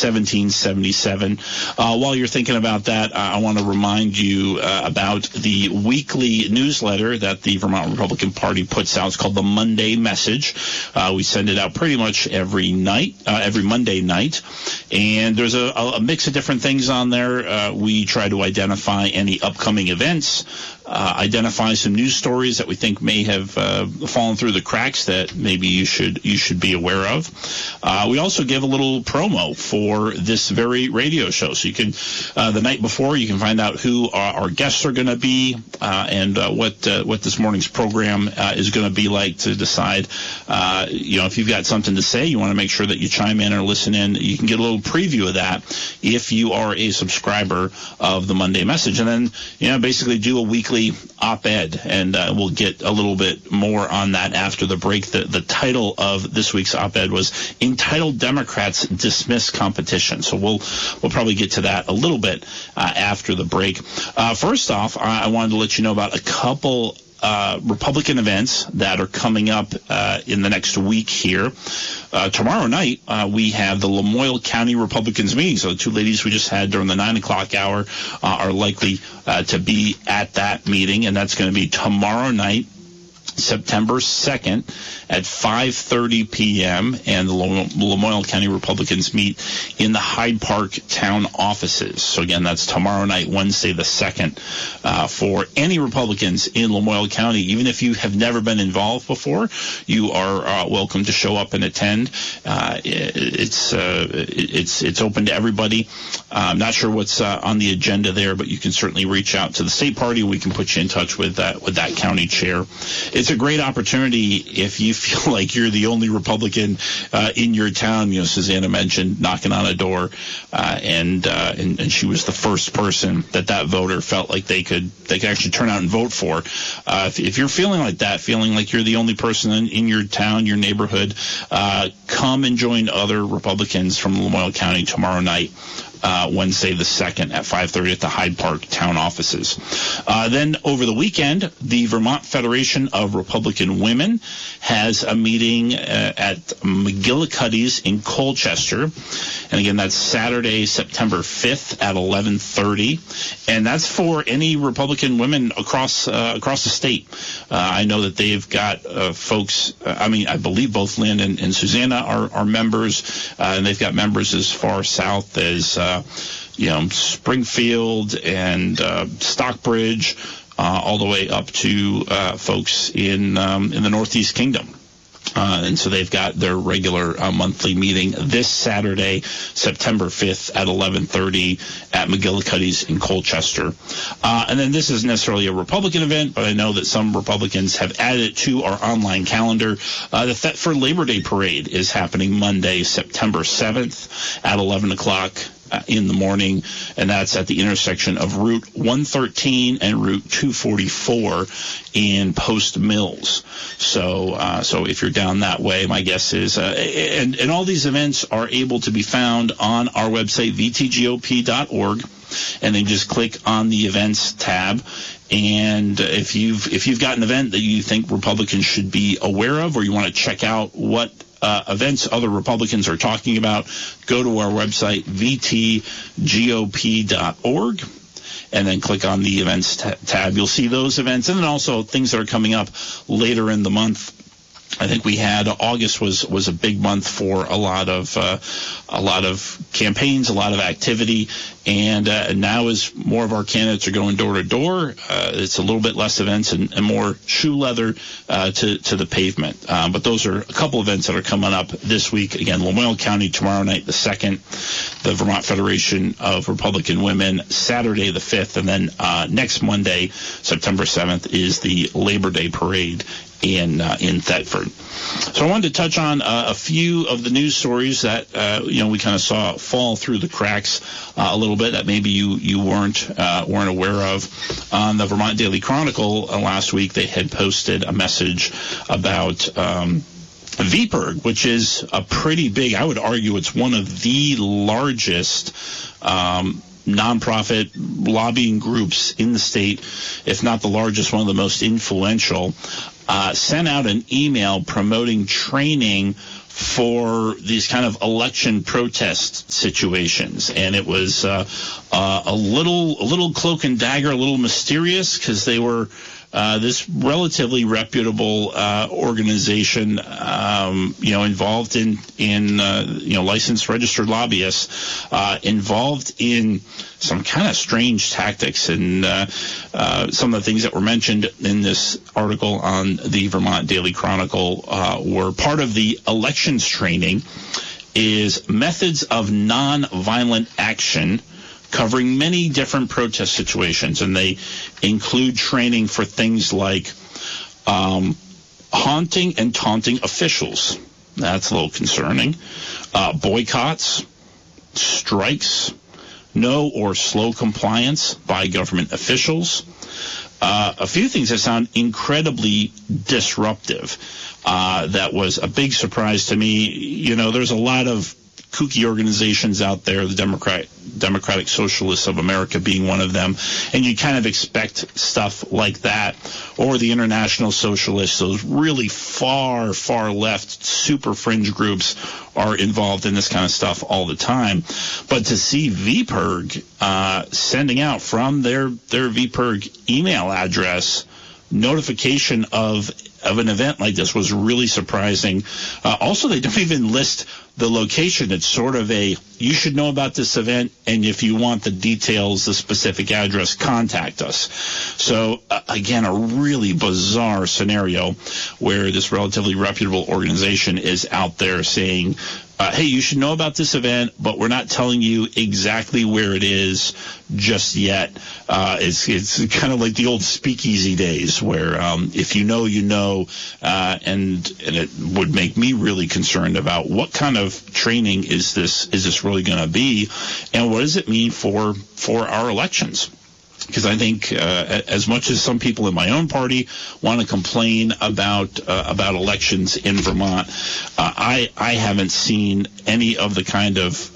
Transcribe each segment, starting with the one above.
1777. While you're thinking about that, I want to remind you about the weekly newsletter that the Vermont Republican Party puts out. It's called the Monday Message. We send it out pretty much every Monday night, and there's a mix of different things on there. We try to identify any upcoming events, identify some news stories that we think may have fallen through the cracks that maybe you should be aware of. We also give a little promo for this very radio show, so you can the night before you can find out who our guests are going to be and what this morning's program is going to be like, to decide if you've got something to say, you want to make sure that you chime in or listen in. You can get a little preview of that if you are a subscriber of the Monday Message, and then basically do a weekly op-ed, and we'll get a little bit more on that after the break. The title of this week's op-ed was entitled "Democrats Dismiss Competition," so we'll probably get to that a little bit after the break. First off, I wanted to let you know about a couple Republican events that are coming up in the next week here. Tomorrow night, we have the Lamoille County Republicans meeting. So the two ladies we just had during the 9 o'clock hour are likely to be at that meeting, and that's going to be tomorrow night, September 2nd at 5:30 p.m., and the Lamoille County Republicans meet in the Hyde Park town offices. So again, that's tomorrow night, Wednesday the 2nd. For any Republicans in Lamoille County, even if you have never been involved before, you are welcome to show up and attend. It's open to everybody. I'm not sure what's on the agenda there, but you can certainly reach out to the state party. We can put you in touch with that county chair. It's a great opportunity if you feel like you're the only Republican in your town. Susanna mentioned knocking on a door, and she was the first person that voter felt like they could actually turn out and vote for. If you're feeling like that, feeling like you're the only person in your town, your neighborhood, come and join other Republicans from Lamoille County tomorrow night. Wednesday the 2nd at 5:30 at the Hyde Park town offices. Then over the weekend, the Vermont Federation of Republican Women has a meeting at McGillicuddy's in Colchester. And again, that's Saturday, September 5th at 11:30. And that's for any Republican women across the state. I know that they've got folks, I believe both Lynn and Susanna are members, and they've got members as far south as Springfield and Stockbridge, all the way up to folks in the Northeast Kingdom. And so they've got their regular monthly meeting this Saturday, September 5th at 11:30 at McGillicuddy's in Colchester. And then this isn't necessarily a Republican event, but I know that some Republicans have added it to our online calendar. The Thetford Labor Day Parade is happening Monday, September 7th at 11 o'clock. In the morning, and that's at the intersection of Route 113 and Route 244 in Post Mills. So if you're down that way, my guess is, and all these events are able to be found on our website, vtgop.org, and then just click on the events tab. And if you've got an event that you think Republicans should be aware of, or you want to check out what events other Republicans are talking about, go to our website, vtgop.org, and then click on the events tab. You'll see those events, and then also things that are coming up later in the month. I think we had August was a big month for a lot of campaigns, a lot of activity, and now as more of our candidates are going door to door, it's a little bit less events and more shoe leather to the pavement. But those are a couple events that are coming up this week. Again, Lamoille County tomorrow night the 2nd, the Vermont Federation of Republican Women Saturday the 5th, and then next Monday, September 7th, is the Labor Day Parade in Thetford. So I wanted to touch on a few of the news stories that we kind of saw fall through the cracks a little bit that maybe you weren't aware of. On the Vermont Daily Chronicle last week, they had posted a message about VPIRG, which is a pretty big, I would argue it's one of the largest nonprofit lobbying groups in the state, if not the largest, one of the most influential, sent out an email promoting training for these kind of election protest situations, and it was a little cloak and dagger, a little mysterious, because they were this relatively reputable organization, involved in licensed registered lobbyists, involved in some kind of strange tactics, and some of the things that were mentioned in this article on the Vermont Daily Chronicle were part of the elections training is methods of nonviolent action, covering many different protest situations, and they include training for things like haunting and taunting officials. That's a little concerning. Boycotts, strikes, no or slow compliance by government officials. A few things that sound incredibly disruptive. That was a big surprise to me. There's a lot of kooky organizations out there, the Democratic Socialists of America being one of them, and you kind of expect stuff like that, or the International Socialists, those really far left, super fringe groups are involved in this kind of stuff all the time. But to see VPIRG sending out from their VPIRG email address notification of an event like this was really surprising. Also, they don't even list the location. It's sort of you should know about this event, and if you want the details, the specific address, contact us. So, again, a really bizarre scenario where this relatively reputable organization is out there saying, hey, you should know about this event, but we're not telling you exactly where it is just yet. It's kind of like the old speakeasy days where if you know, you know, and it would make me really concerned about what kind of training is this really going to be, and what does it mean for our elections? Because I think as much as some people in my own party want to complain about elections in Vermont, I haven't seen any of the kind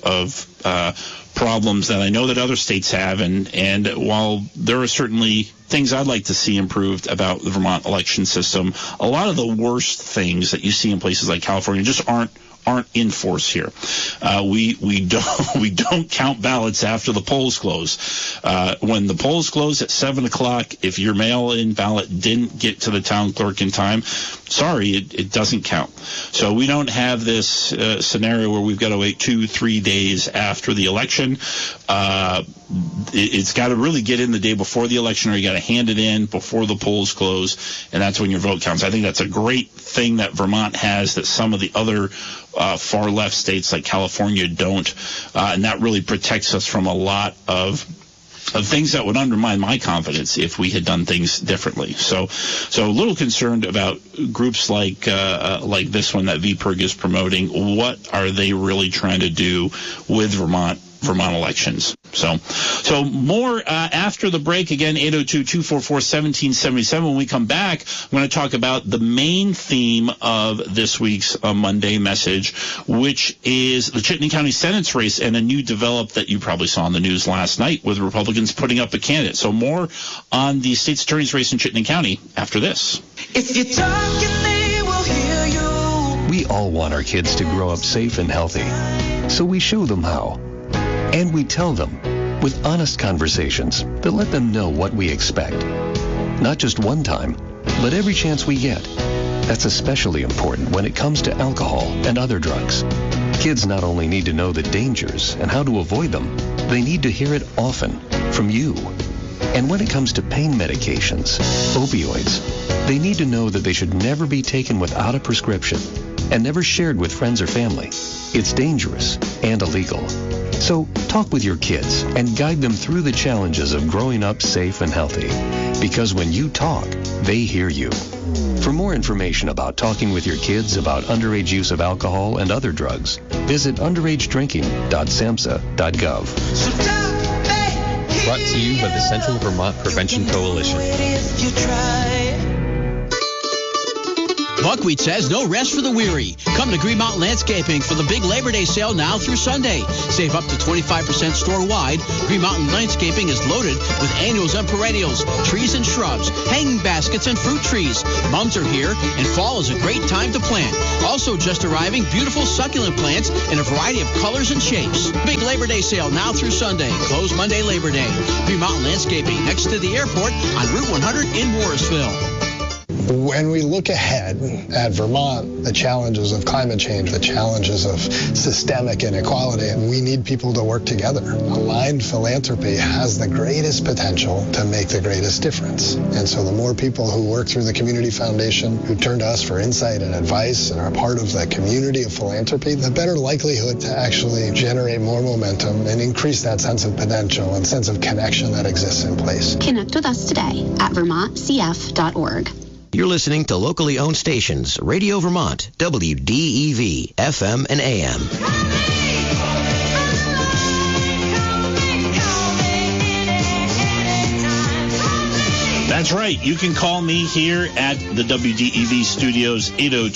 of problems that I know that other states have. And while there are certainly things I'd like to see improved about the Vermont election system, a lot of the worst things that you see in places like California just aren't in force here. We don't count ballots after the polls close. When the polls close at 7:00, if your mail-in ballot didn't get to the town clerk in time, sorry, it doesn't count. So we don't have this scenario where we've got to wait 2-3 days after the election. It's got to really get in the day before the election, or you got to hand it in before the polls close, and that's when your vote counts. I think that's a great thing that Vermont has that some of the other far left states like California don't, and that really protects us from a lot of things that would undermine my confidence if we had done things differently. So a little concerned about groups like this one that VPIRG is promoting. What are they really trying to do with Vermont elections? So more after the break. Again, 802-244-1777. When we come back, I'm going to talk about the main theme of this week's Monday message, which is the Chittenden County Senate's race and a new develop that you probably saw on the news last night with Republicans putting up a candidate. So more on the state's attorney's race in Chittenden County after this. If you're talking, they will hear you. We all want our kids to grow up safe and healthy, so we show them how. And we tell them with honest conversations that let them know what we expect. Not just one time, but every chance we get. That's especially important when it comes to alcohol and other drugs. Kids not only need to know the dangers and how to avoid them, they need to hear it often from you. And when it comes to pain medications, opioids, they need to know that they should never be taken without a prescription and never shared with friends or family. It's dangerous and illegal. So talk with your kids and guide them through the challenges of growing up safe and healthy. Because when you talk, they hear you. For more information about talking with your kids about underage use of alcohol and other drugs, visit underagedrinking.samhsa.gov. Brought to you by the Central Vermont Prevention Coalition. Buckwheat says no rest for the weary. Come to Green Mountain Landscaping for the big Labor Day sale now through Sunday. Save up to 25% store-wide. Green Mountain Landscaping is loaded with annuals and perennials, trees and shrubs, hanging baskets and fruit trees. Mums are here, and fall is a great time to plant. Also just arriving, beautiful succulent plants in a variety of colors and shapes. Big Labor Day sale now through Sunday. Closed Monday, Labor Day. Green Mountain Landscaping next to the airport on Route 100 in Morrisville. When we look ahead at Vermont, the challenges of climate change, the challenges of systemic inequality, we need people to work together. Aligned philanthropy has the greatest potential to make the greatest difference. And so the more people who work through the Community Foundation, who turn to us for insight and advice and are part of the community of philanthropy, the better likelihood to actually generate more momentum and increase that sense of potential and sense of connection that exists in place. Connect with us today at vermontcf.org. You're listening to locally owned stations, Radio Vermont, WDEV, FM and AM. That's right. You can call me here at the WDEV studios,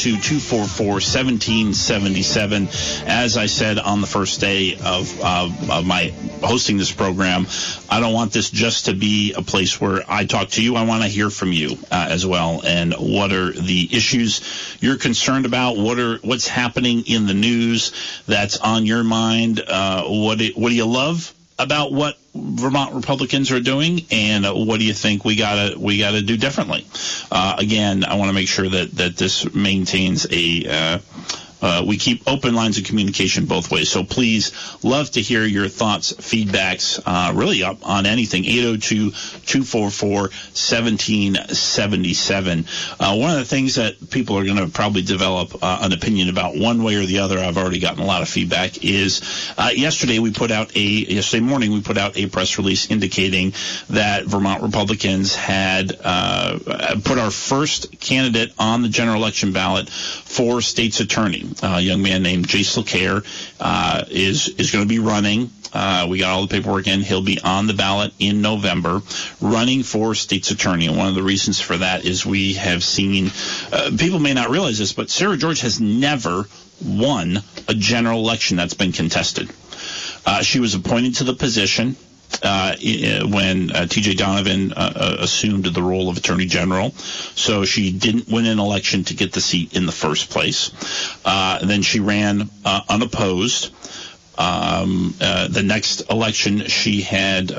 802-244-1777. As I said on the first day of my hosting this program, I don't want this just to be a place where I talk to you. I want to hear from you as well. And what are the issues you're concerned about? What's happening in the news that's on your mind? What do you love about what Vermont Republicans are doing, and what do you think we gotta do differently? Again, I want to make sure that this maintains we keep open lines of communication both ways. So please, love to hear your thoughts, feedbacks, really up on anything. 802-244-1777. One of the things that people are going to probably develop an opinion about one way or the other, I've already gotten a lot of feedback, is yesterday morning we put out a press release indicating that Vermont Republicans had put our first candidate on the general election ballot for state's attorney. A young man named Jace LeCaire is going to be running. We got all the paperwork in. He'll be on the ballot in November, running for state's attorney. And one of the reasons for that is we have seen, people may not realize this, but Sarah George has never won a general election that's been contested. She was appointed to the position when T.J. Donovan assumed the role of Attorney General. So she didn't win an election to get the seat in the first place. Then she ran unopposed. The next election she had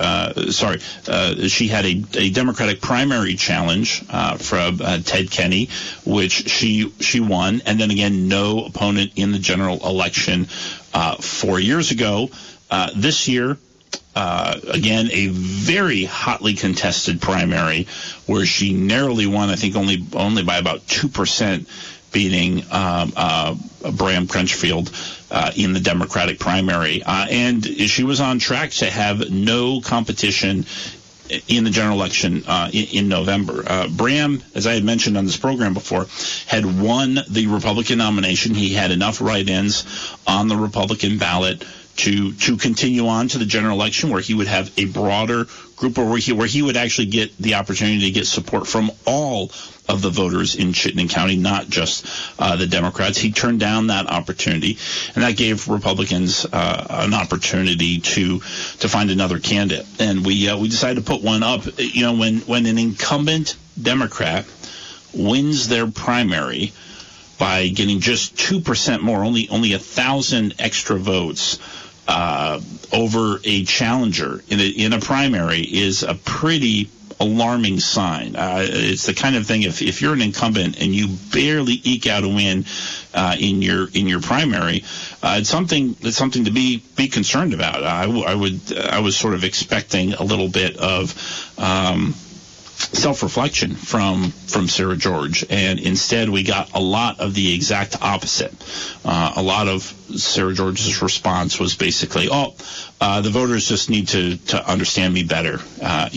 a Democratic primary challenge from Ted Kenney, which she won, and then again no opponent in the general election 4 years ago. This year, again, a very hotly contested primary where she narrowly won, I think only by about 2%, beating Bram Crutchfield in the Democratic primary. And she was on track to have no competition in the general election in November. Bram, as I had mentioned on this program before, had won the Republican nomination. He had enough write-ins on the Republican ballot to continue on to the general election, where he would have a broader group, or where he would actually get the opportunity to get support from all of the voters in Chittenden County, not just the Democrats. He turned down that opportunity, and that gave Republicans an opportunity to find another candidate. And we decided to put one up. You know, when an incumbent Democrat wins their primary by getting just 2% more, only 1,000 extra votes over a challenger in a primary, is a pretty alarming sign. It's the kind of thing, if you're an incumbent and you barely eke out a win in your primary, it's something to be concerned about. I was sort of expecting a little bit of self-reflection from Sarah George, and instead we got a lot of the exact opposite. A lot of Sarah George's response was basically, the voters just need to understand me better. Not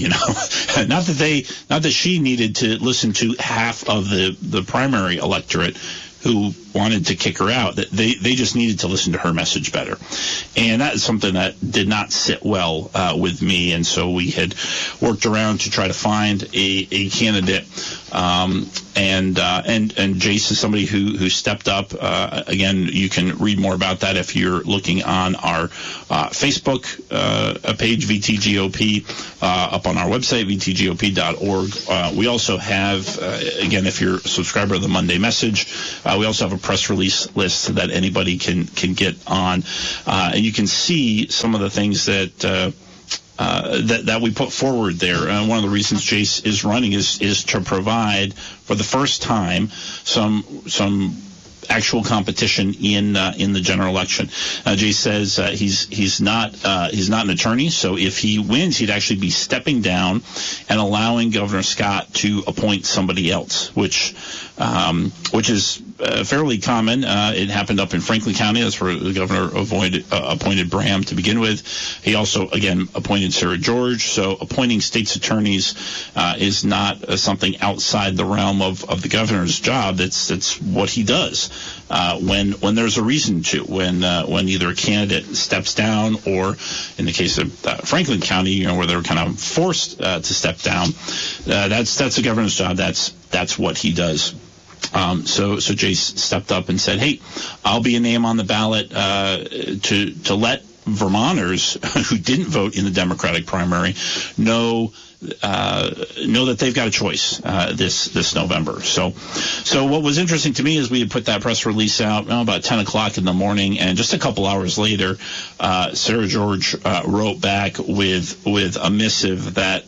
that she needed to listen to half of the primary electorate who wanted to kick her out. They just needed to listen to her message better. And that is something that did not sit well with me. And so we had worked around to try to find a candidate. And Jace is somebody who stepped up. Again, you can read more about that if you're looking on our Facebook page, VTGOP, up on our website, vtgop.org. We also have, again, if you're a subscriber to the Monday Message, we also have a press release list that anybody can get on. And you can see some of the things that we put forward there. One of the reasons Jace is running is to provide, for the first time, some actual competition in the general election. Jace says he's not an attorney, so if he wins, he'd actually be stepping down and allowing Governor Scott to appoint somebody else, which is fairly common. It happened up in Franklin County. That's where the governor appointed Bram to begin with. He also, again, appointed Sarah George. So appointing state's attorneys is not something outside the realm of the governor's job. That's what he does when there's a reason to. When either a candidate steps down, or in the case of Franklin County, where they're kind of forced to step down, that's the governor's job. That's what he does. So Jace stepped up and said, "Hey, I'll be a name on the ballot to let Vermonters who didn't vote in the Democratic primary know that they've got a choice this November." So what was interesting to me is we had put that press release out about 10 o'clock in the morning, and just a couple hours later, Sarah George wrote back with a missive that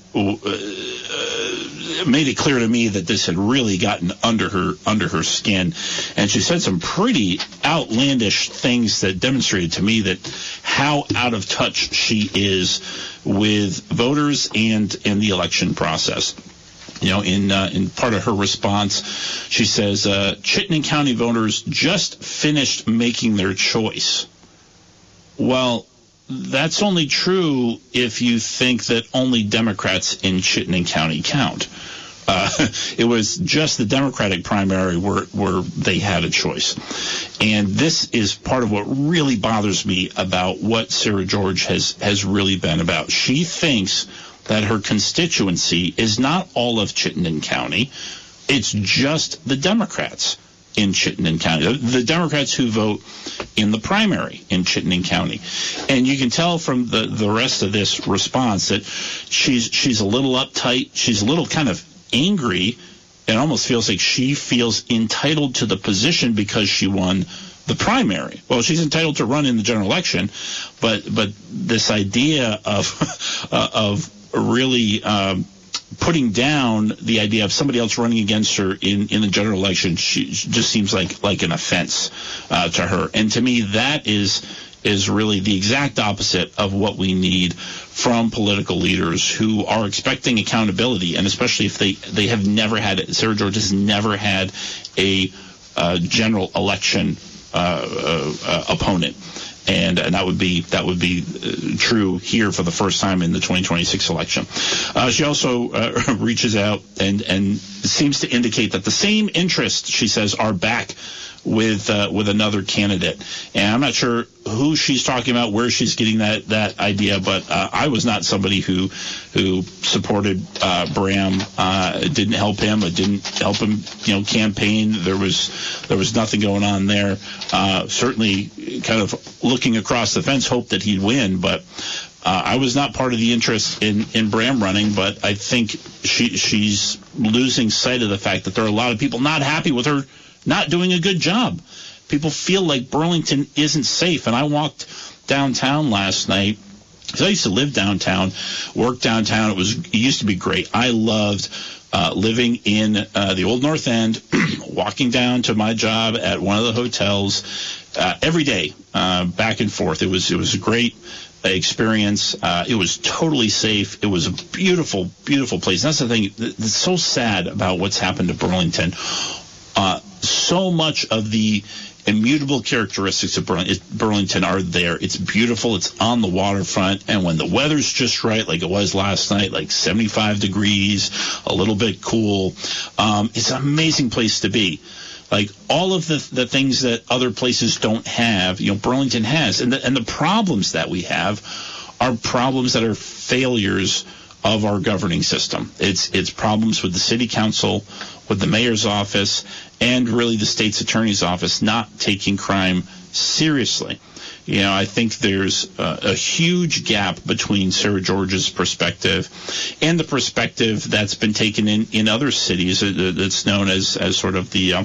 made it clear to me that this had really gotten under her skin, and she said some pretty outlandish things that demonstrated to me that how out of touch she is with voters and in the election process. In part of her response, she says, Chittenden County voters just finished making their choice. Well, that's only true if you think that only Democrats in Chittenden County count. It was just the Democratic primary where they had a choice. And this is part of what really bothers me about what Sarah George has really been about. She thinks that her constituency is not all of Chittenden County. It's just the Democrats in Chittenden County, the Democrats who vote in the primary in Chittenden County. And you can tell from the rest of this response that she's a little uptight. She's a little kind of angry. It almost feels like she feels entitled to the position because she won the primary. Well, she's entitled to run in the general election, but this idea of really putting down the idea of somebody else running against her in the general election, she just seems like an offense to her. And to me, that is really the exact opposite of what we need from political leaders who are expecting accountability, and especially if they have never had it. Sarah George has never had a general election opponent. And that would be true here for the first time in the 2026 election. She also reaches out and seems to indicate that the same interests, she says, are back with another candidate. And I'm not sure who she's talking about, where she's getting that idea, but I was not somebody who supported Bram, didn't help him, campaign. There was nothing going on there. Certainly kind of looking across the fence, hoped that he'd win, but I was not part of the interest in Bram running, but I think she's losing sight of the fact that there are a lot of people not happy with her not doing a good job. People feel like Burlington isn't safe. And I walked downtown last night. I used to live downtown, work downtown. It used to be great. I loved living in the Old North End, walking down to my job at one of the hotels every day, back and forth. It was a great experience. It was totally safe. It was a beautiful, beautiful place. And that's the thing that's so sad about what's happened to Burlington. So much of the immutable characteristics of Burlington are there. It's beautiful. It's on the waterfront. And when the weather's just right, like it was last night, like 75 degrees, a little bit cool, it's an amazing place to be. Like all of the things that other places don't have, Burlington has. And the problems that we have are problems that are failures of our governing system. It's problems with the city council, with the mayor's office, and really the state's attorney's office not taking crime seriously. I think there's a huge gap between Sarah George's perspective and the perspective that's been taken in other cities. That's known as sort of the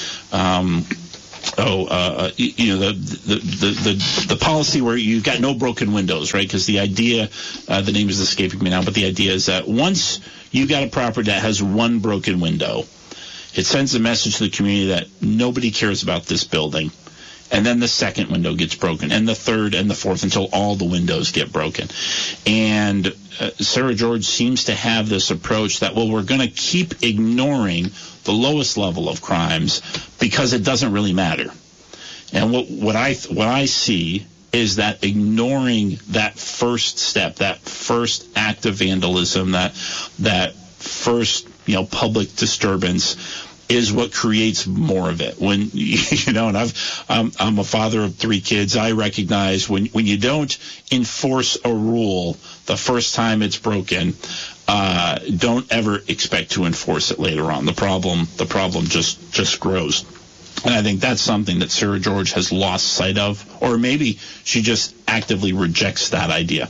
the policy where you've got no broken windows, right? Because the idea, the name is escaping me now, but the idea is that once you've got a property that has one broken window, it sends a message to the community that nobody cares about this building. And then the second window gets broken, and the third and the fourth, until all the windows get broken. And Sarah George seems to have this approach that, we're going to keep ignoring the lowest level of crimes because it doesn't really matter. And what I see is that ignoring that first step, that first act of vandalism, that first public disturbance, is what creates more of it. When and I'm a father of 3 kids. I recognize when you don't enforce a rule the first time it's broken, don't ever expect to enforce it later on. The problem just grows. And I think that's something that Sarah George has lost sight of, or maybe she just actively rejects that idea.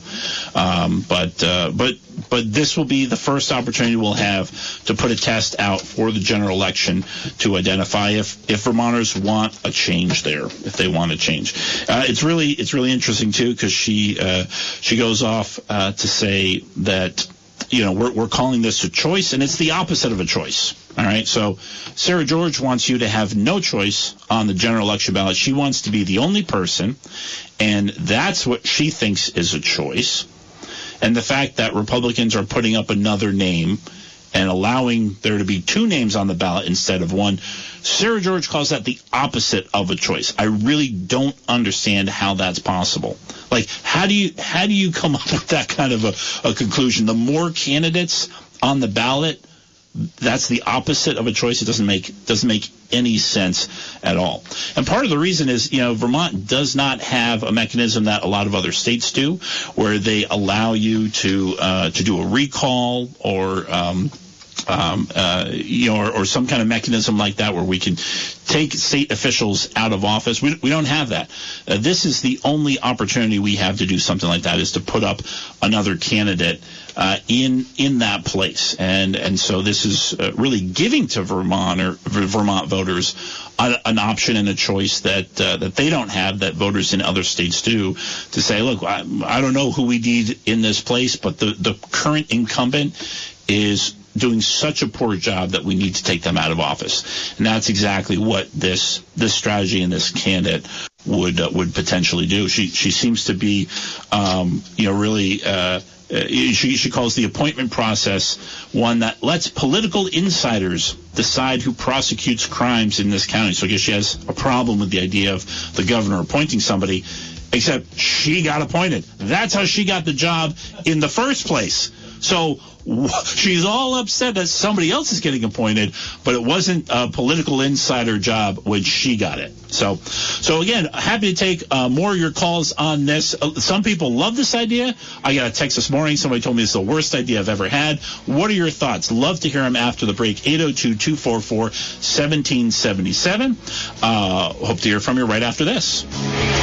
But this will be the first opportunity we'll have to put a test out for the general election to identify if Vermonters want a change there, if they want a change. It's really interesting too, because she goes off to say that we're calling this a choice, and it's the opposite of a choice. All right, so Sarah George wants you to have no choice on the general election ballot. She wants to be the only person, and that's what she thinks is a choice. And the fact that Republicans are putting up another name and allowing there to be 2 names on the ballot instead of 1, Sarah George calls that the opposite of a choice. I really don't understand how that's possible. Like, how do you come up with that kind of a conclusion? The more candidates on the ballot, that's the opposite of a choice. It doesn't make any sense at all. And part of the reason is, Vermont does not have a mechanism that a lot of other states do, where they allow you to do a recall or some kind of mechanism like that where we can take state officials out of office. We don't have that. This is the only opportunity we have to do something like that, is to put up another candidate in that place. And so this is really giving to Vermont voters an option and a choice that they don't have, that voters in other states do, to say, look, I don't know who we need in this place, but the current incumbent is doing such a poor job that we need to take them out of office. And that's exactly what this strategy and this candidate would potentially do. She seems to be, really. She calls the appointment process one that lets political insiders decide who prosecutes crimes in this county. So I guess she has a problem with the idea of the governor appointing somebody, except she got appointed. That's how she got the job in the first place. So she's all upset that somebody else is getting appointed, but it wasn't a political insider job when she got it. So again, happy to take more of your calls on this. Some people love this idea. I got a text this morning. Somebody told me it's the worst idea I've ever had. What are your thoughts? Love to hear them after the break. 802-244-1777. Hope to hear from you right after this.